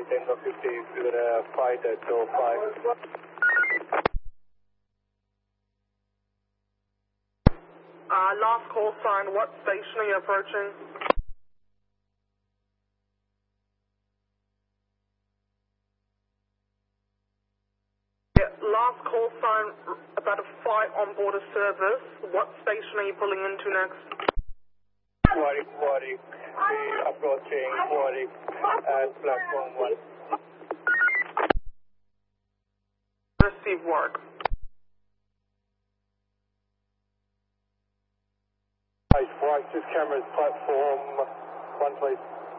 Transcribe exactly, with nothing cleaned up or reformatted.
Tango fifty, figure uh, fight at oh five. Uh, last call sign, what station are you approaching? Yeah, last call sign about a fight on board a service. What station are you pulling into next? Warwick, Warwick, we approaching Warwick at platform one. Receive work. Right, Warwick, just cameras platform one, please.